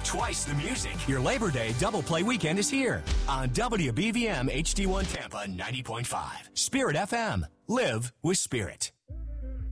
twice the music. Your Labor Day double play weekend is here on WBVM HD1 Tampa 90.5. Spirit FM. Live with Spirit.